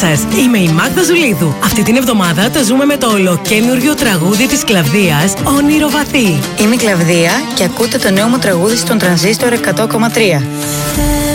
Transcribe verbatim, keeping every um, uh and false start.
σας, είμαι η Μάγδα Ζουλίδου. Αυτή την εβδομάδα το ζούμε με το ολοκένουργιο τραγούδι της Κλαβδίας, Όνειρο Βαθύ. Είμαι η Κλαβδία και ακούτε το νέο μου τραγούδι στον Τρανζίστορ εκατό κόμμα τρία.